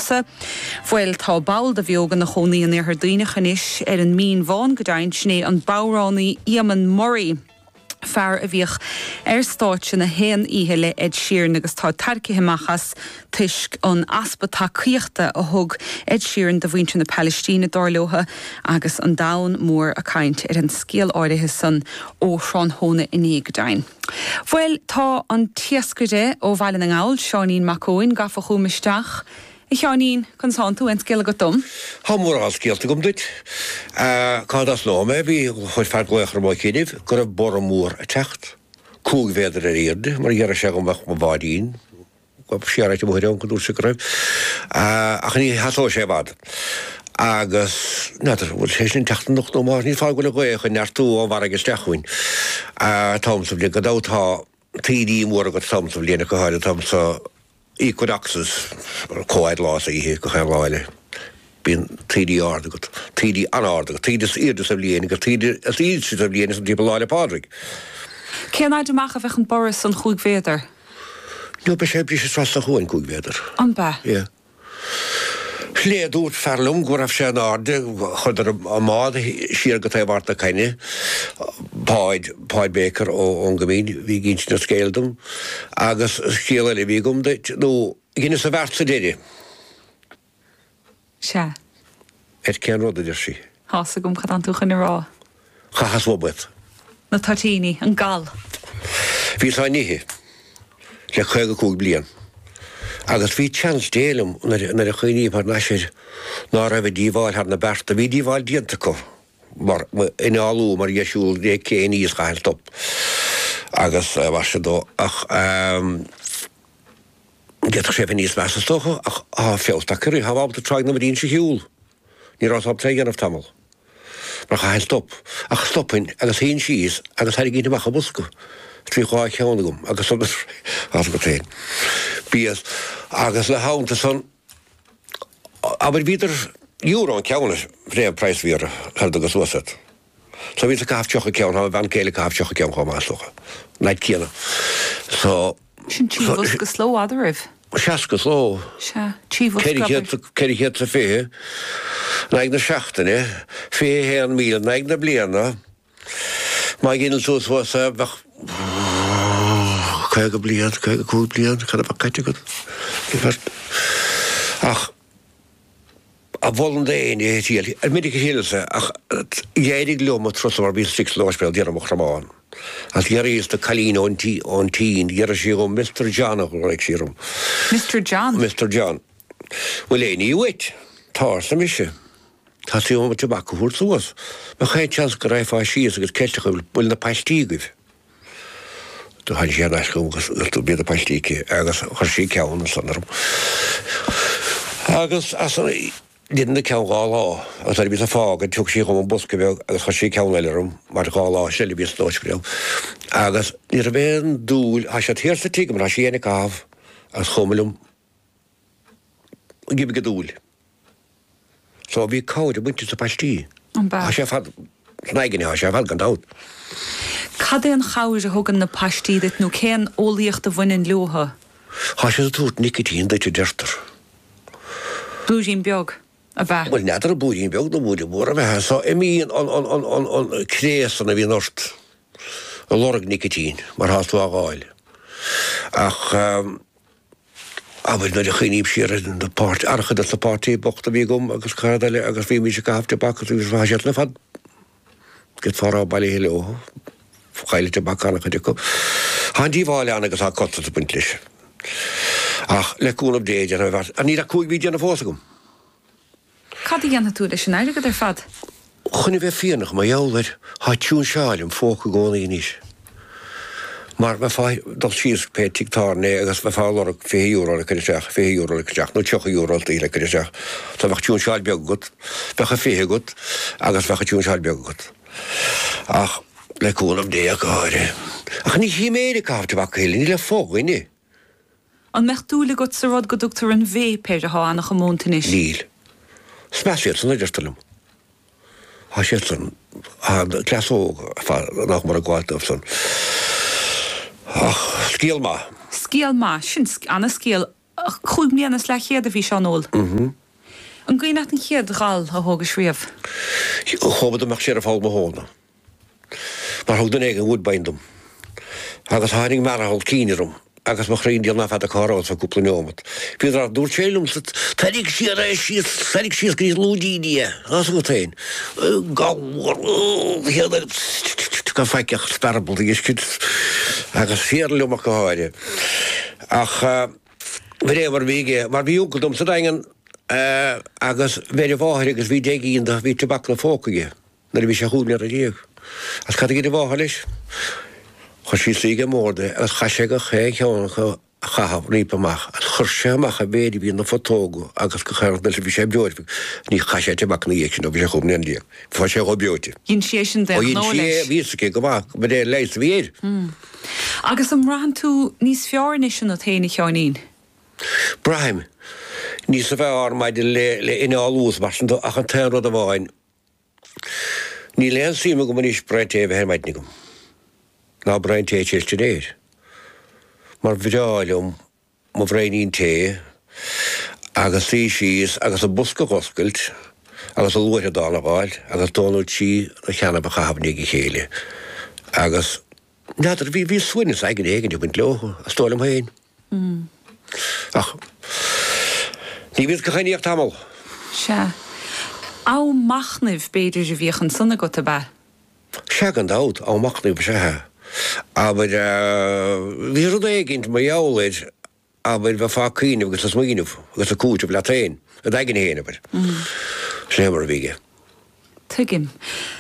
Tusa. Fuil tá bail da bheogan na chonaí an ar daoine chanis an mín bháin go dain sné an báránnaí Iaman Murray. Fear a bhíoch stáit na héan ihe le Ed Sheeran agus tá tarcithe machchas tuisc an aspa tacaíochta a thug Ed Sheeran do bhainte na Palestína dárlótha agus an dain mór a caint ar an scéal áirithe san ó Seán Hóna in Éigdain. Fuil tá an tiascaide ó bhailean an ngáil Seanín Macóin gafa chumisteach. Seanín consantu en scéal go dom. Tá mór á scéalta gom duit. Cádas nóme bhí chuir fear gléachar má cínineh gur a bor mór a techt. Cúg féidir a réirde, mar dhear a se go bheith má bhádín. Go siarad am chuireán go dúr sa raibh. Ach ní hasó sé bhad. Agus, nadidir, bhfuil sé sin teachtan noch nó mar ní fáil go le goéach an neartú ó bhar agus teachhuin. Támsa bhí go dátá tídí mór a go támsa bhíana go háile támsa equal access coed laws ihe go láile bín tídí ardagat tídí anardagat tídis irdus a bliana go tídí as ídsis a bliana som típa láile Padraig. Cén áideach a bheith an Boris an chuig féidir? No be sé bris tras a chuin chuig féidir. An ba? Ja. Sléadút ferlum go raibh sé an arde chudar a mád siar go taobhart a caine Páid Baker ó Ongamín bhí gint na scéaldum agus scéal le bhí gom nó gine sa bhart sa déide. Se? Cean rud idir sí. Hása gom chad an túchan rá. Chachas wobet. Na tartíní, an gal. Bhí sa nithe le chuige cúg blian. Agus bhí chans déalum na a chuoiní par naisiir ná ra bh díomháil har na berta bhí díomháil dianta có. Mar in áú mar jeisiúil dé céin íos chail top. Agus bhar se dó ach getach sé níos measa stocha ach féolta chuí hahábta traig na marín se hiúil. Ní rátá treig anmh tamil. Mar chail stop. Ach stoppin agus hín síos agus hair gíine macha busca. Trí cháid cheanna gom agus as go téin. Bías agus le hánta san aber víidir euro an ceanna fréamh preisvíre held agus wasat. So ví a cáfteocha ceann ha bhean céile cáfteocha ceann chá mástocha. Naid céanna. So sin tíomhas go sló adaribh? Seas go sló. Se, tíomhas go Ceirichéad sa fé. Naig na seachtaine, fé héan míle, naig na bliana. Má ginil tús was a bheith Caiga blian, caiga cúl blian, cad a bheith caite go. Ach, a bhlan déin é tíal. Midig híilsa, ach, dhéidig leoma trosam ar bíl 6 láispéil dhéar amach ramán. As dhéar is de Calín ón tín, dhéar sé go Mr. John ach raig sírum. Mr. John? Mr. John. Well, éí wait, táir sa mise. Tá sí óma tobacco húr súas. Ma chaid chans go raibh fá síos agus ceiste go bhfuil na paistígah. Du hain sé náis go tú bíad a paistíci agus chuir sí ceann sanarm. Agus as didn't the ceann gá lá, as ar bís a fág an tuach sí go an busca bheag agus chuir sí ceann eilerum mar gá lá se le bís nóisgréil. Agus ní a bhéan dúil a sé tíir sa tíigem a síana cáh as chomalum gibbe go dúil. So bhí cáid a buinte sa paistí. A sé fad snaigine a sé fad gan dát. Cad é an cháir a thugan na paistí dit nó cén ólíocht a bhain leotha? Tá sé a tút nicotín deit deirtar. Búdín beag a bheith? Well, neidir a búdín beag na búdín mór a bheith. So imíon an créasan a bhí nort a lorg nicotín mar hástú a gáil. Ach aber na de chiníb siar na páirtí archad na páirtí bochta bhí gom agus cardaile agus bhí mí se cáfte bach agus bhí bhaisiad na fad. Get fara bailí heile ó. Chaile te bach annach chuide go. Handí bháile an agus á cotta a buint leis. Ach, le cúnam déide an bhar. A ní a cúig bhí déanna fósa gom. Cad í dhéanana tú leis an airigad ar fad? Chuna bheith fianach má jaolair há tún seáilm fóca góna níos. Mar me fá dal síos pe tictárne agus me fá lorg €5 le cynneach, €5 le cynneach, no €20 le cynneach. Tá bheith tún seáil beag gut, bhecha fé gut, agus bhecha tún seáil beag gut. Ach, le cúnam dé a gáire. Ach ní hí méide cáfte bach heile, ní le fóga inni. An mecht dúla got sa rod go dútar an bhé péir a hána go móntanis? Níl. Smeisiad san idirstalum. Há sé san, glasóga, nach mar a gáilta of san. Ach, scéal má. Scéal má, sin anna scéal chuig mlíana le chéad a bhí seanol. An gcuoinecht an chéad gáil a thugus riamh. Chobad amach sé a fáil mo hóna. Mar thug den éige údbaindum. Agus háing mar a hol cíinerum. Agus mo chréindíal na fad a chárás a cúpla neomad. Bhí ar dúr télum tarig síos grís lúdíine. As go tain. Gáhar héad go feiceach starbal í iscid agus féarluach go háide. Ach bhí mar bhíige mar bhí úgadum sa daingan agus bhéidir bháthir agus bhí déigíon a bhí tabbac na fócaige. Na bhí sé chúnear a díag. As cad iad bháthir leis. Chos sí slíige mórda as chaise go ché teáncha chahab rípamach as churse amach a béidir bhí na fotógu agus go cheir bel bhí sé beirfi ní chaise teach na dhéic sin ó bhí sé chum neandíag. Fá sé go beirte. Ginn sé sin de nóis. Ví sé go bach, be é leis bhíir. Agus am rahan tú níos fearne sin a téine teánín. Brahim, níos a bheith maid le ináús mar sin ach an teanrad a bháin. Ní lean síime go maníos breint éh her maidnigum. Ná breint éilte déir. Mar bhidáilm mo bhréinín té agus sí síos agus a busca goscailt agus a luair a dána bháil agus dónú tí na cheanna a chahabnig i chéile. Agus nádar bhí suinnas aigen éigen jo bint leocha a stólam hain. Ach, ní bhíad go chaíocht tamil. Se. Á machnamh beidir a bhíochan sanna go a bheith. Se an dád á machnamh se ha. Aber bhí rud éiginint mar jaolaid aber bheith fá cíineh agus a smíineh agus a cúte le tain a d aigen héanamh. Sé mar bhíige. Tuigim.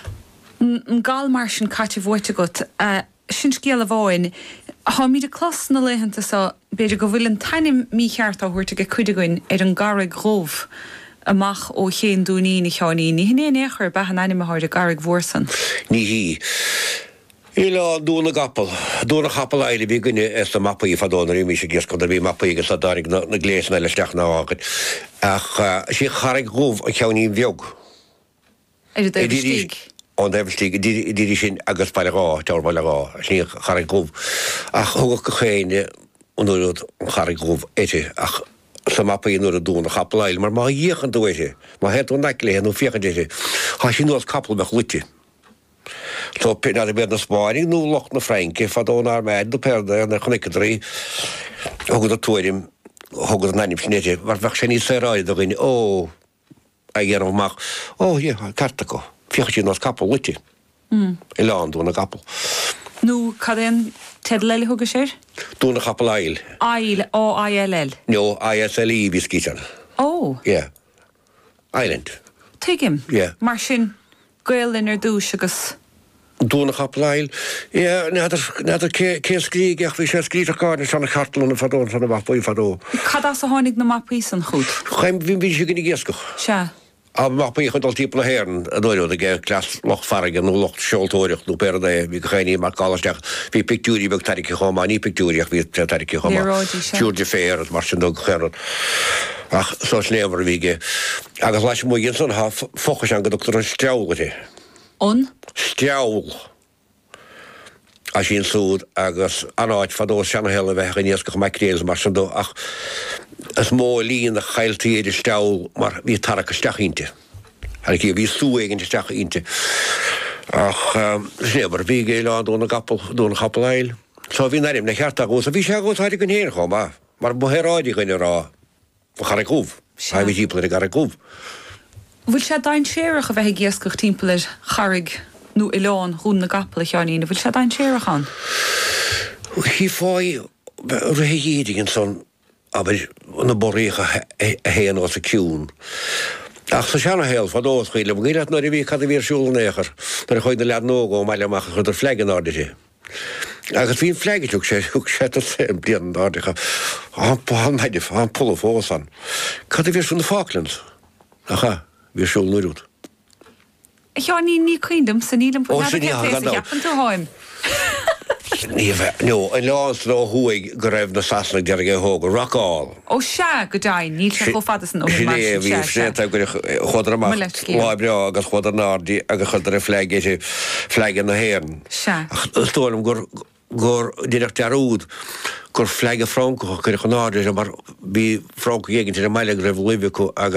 An gáil mar sin caite bhhaite got sin scéal a bháin há míad a clas na leihananta sa beidir go bhfuil an tainim mí cheart á thuirte go cuideagain ar an garreg gróh amach ó chéan dúní na cheání ní hinné éair behan anim a háir a garreg mhórsan. Ní hí. Íla dúna gapal, dúna chapal eile bhí gunne a mappaí fadónarí mí sé ggéascon a bhí mappaí agus a darig na gléisna le steach na ágad. Ach sí charreg gróh a cheanní bheog. Er d stíg? An efstíg díri sin agus baile rá, teir baile rá, sí charreg gróh. Ach thugad go chéine anúrúd an charreg gróh éite ach sa mappaí nuair a dúna chapal eile, mar má dhéchan dúéise, má héadú neicléan ó fiochan déise. Tá sí nuas capal meach lute. So pin ar bed na Spáing nú loch na Franke fadón ar meid do perda na chonicadrí hogad a tuairim hogad an anim sinnéte war bheith sé ní séráid a gine ó a dhéanamh amach ó hé carta go fiocha sí nás capal lute I lán dúna capal. Nú cadén ted leile thuga sér? Dúna capal ail. Ail ó ILL? No, ISLE bhí scítan. Ó? Yeah. Island. Tuigim? Yeah. Mar sin gaelin ar dús agus... Dúna chapláil, nádar cé scríigeach bhí sé scríidir gáin sanna chartlan na fadón sanna mappaí fadó. Cadá a tháinig na mappaí san chúd? Chaim bhí sé gine ggéascach. Se? A mappaí chudal típla héan a dóirí a ggé glas loch farige nó locht seoltóireach nó perda bhí go chéine mar gálasteach bhí pictúrí beh tarici chomá, ní pictúriach bhí tarici chomá. Túr de fér mar sin dó chéan. Ach, sós lémhar bhíige. Agus leis mú gin son há fochas an go doctor an steáilgate. On? Steáil. A sin súd agus anáid fadó seanna heile bheith níos go meicréils mar sin dó ach as mó líon a chailtíí idir steáil mar bhí tarach steachínte. Harnig bhí súéigen steachínte. Ach sébar bhí géile dúna gapal dúna chapal eil. So bhí naim na cheart agós a bhí sé agós háidir gon héir chomá mar buhéráidí gonne rá characúh. Ha bhí dípla a garacúh. Bhfuil sé dain séireach a bheith ggéascach timpplair charig nó I leán hún na gapla cheánína, bhfuil sé dain séireachán? Hí fáid réhéidigin son aber na borícha a héan os a ciún. Ach sa seanna héil fadós chuile, b gíireat na bhí cad a bhír siúil néchar, nar a chuid na lead nógó meile amach chud ar fleigen ádaide. Agus bhín fleigeúg sé a sé blian ádacha. An heidir an pull fósan. Cad a bhír sun na Falklands. Acha, bhír siúil nuúd. Cheání ní cuindum san nílam Japan tú háim. No, an lás nó thuig go raibh na sasna dear go thóga rockall. Ó se go dain, ní se go fadasan ó Sinné bhí sé go chudar amach láibre agus chudar nádaí agus chudar a fleige na héan. Se. Stólam gur gur dínach dearúd gur fleige Franco chu chunáidir mar bí Franco dhégann meile raibh livico